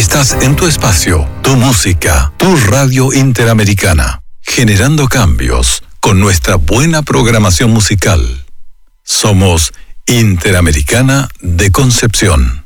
Estás en tu espacio, tu música, tu radio interamericana, generando cambios con nuestra buena programación musical. Somos Interamericana de Concepción.